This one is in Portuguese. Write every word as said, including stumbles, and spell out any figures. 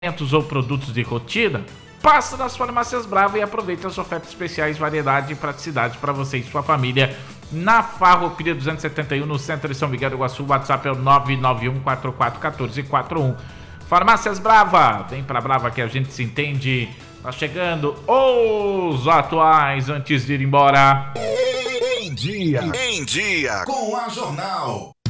ou produtos de rotina, passa nas Farmácias Brava e aproveite as ofertas especiais, variedade e praticidade para você e sua família. Na Farroupilha duzentos e setenta e um, no centro de São Miguel do Iguaçu. O WhatsApp é o nove nove um quatro quatro um quatro quatro um. Farmácias Brava, vem pra Brava que a gente se entende. Tá chegando os atuais antes de ir embora. Em dia, em dia, com a Jornal.